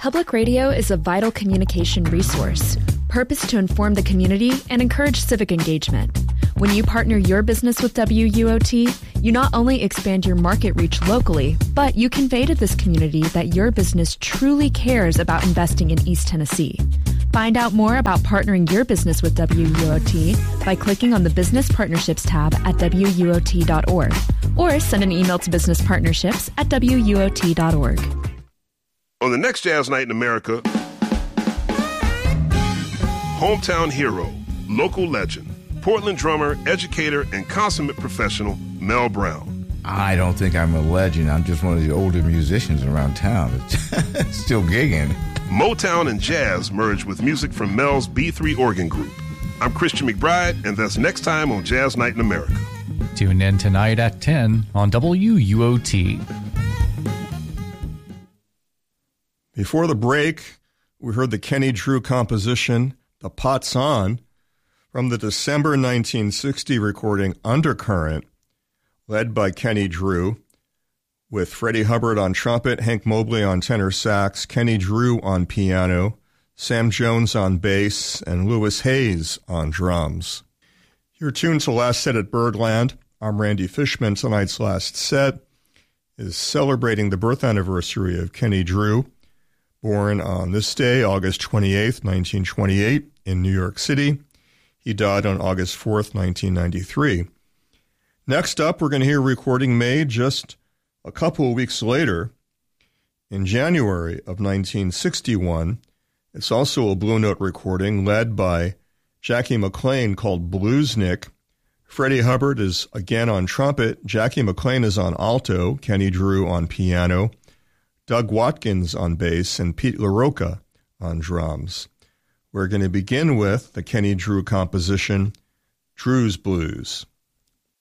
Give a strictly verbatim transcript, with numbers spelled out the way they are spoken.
Public radio is a vital communication resource, purposed to inform the community and encourage civic engagement. When you partner your business with W U O T, you not only expand your market reach locally, but you convey to this community that your business truly cares about investing in East Tennessee. Find out more about partnering your business with W U O T by clicking on the Business Partnerships tab at W U O T dot org or send an email to business partnerships at W U O T dot org. On the next Jazz Night in America, hometown hero, local legend, Portland drummer, educator, and consummate professional, Mel Brown. I don't think I'm a legend. I'm just one of the older musicians around town. Still gigging. Motown and jazz merge with music from Mel's B three Organ Group. I'm Christian McBride, and that's next time on Jazz Night in America. Tune in tonight at ten on W U O T. Before the break, we heard the Kenny Drew composition, The Pot's On, from the December nineteen sixty recording Undercurrent, led by Kenny Drew, with Freddie Hubbard on trumpet, Hank Mobley on tenor sax, Kenny Drew on piano, Sam Jones on bass, and Louis Hayes on drums. You're tuned to Last Set at Birdland. I'm Randy Fishman. Tonight's last set is celebrating the birth anniversary of Kenny Drew, born on this day, August twenty-eighth, nineteen twenty-eight, in New York City. He died on August fourth, nineteen ninety-three. Next up, we're going to hear a recording made just a couple of weeks later, in January of nineteen sixty-one. It's also a Blue Note recording led by Jackie McLean called Bluesnick. Freddie Hubbard is again on trumpet. Jackie McLean is on alto. Kenny Drew on piano. Doug Watkins on bass, and Pete LaRocca on drums. We're going to begin with the Kenny Drew composition, Drew's Blues.